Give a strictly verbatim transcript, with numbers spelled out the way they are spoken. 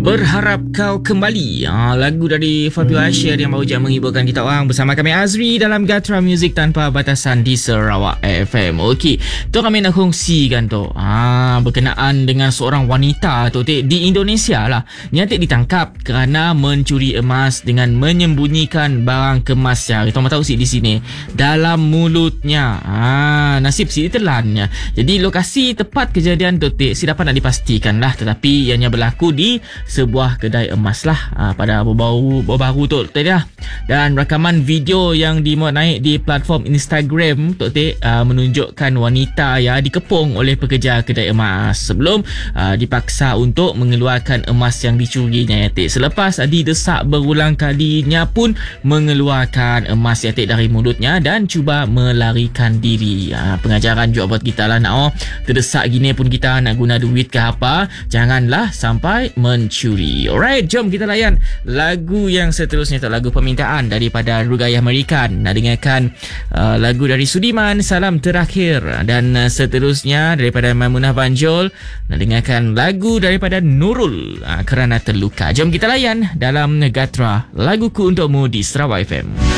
Berharap kau kembali. ha, Lagu dari Fatu Asyir yang baru je menghiburkan kita orang bersama kami Azri dalam Gatra Music Tanpa Batasan di Sarawak F M. Okey, tu kami nak kongsikan tu ha, berkenaan dengan seorang wanita tu di Indonesia lah, yang ditangkap kerana mencuri emas dengan menyembunyikan barang kemas yang kita tahu si di sini dalam mulutnya. ha, Nasib si ditelannya. Jadi lokasi tepat kejadian tu si dapat nak dipastikan lah, tetapi ianya berlaku di sebuah kedai emas lah ha, pada baru-baru baru tu tadi lah. Dan rakaman video yang dimuat naik di platform Instagram tu uh, menunjukkan wanita ya dikepung oleh pekerja kedai emas sebelum uh, dipaksa untuk mengeluarkan emas yang dicurinya ya tik. Selepas uh, didesak berulang kalinya pun mengeluarkan emas ya tik dari mulutnya dan cuba melarikan diri. uh, Pengajaran juga buat kita lah nak oh, terdesak gini pun kita nak guna duit ke apa, janganlah sampai mencuri. Alright, jom kita layan lagu yang seterusnya, lagu permintaan daripada Rugaya American. Nak dengarkan uh, lagu dari Sudiman, Salam Terakhir, dan uh, seterusnya daripada Maimunah Banjol. Nak dengarkan lagu daripada Nurul, uh, Kerana Terluka. Jom kita layan dalam Gatra Laguku Untukmu di Sarawak F M.